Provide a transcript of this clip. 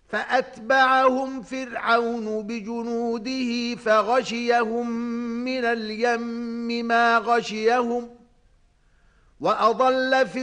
فأتبعهم فرعون بجنوده فغشيهم من اليم ما غشيهم وأضل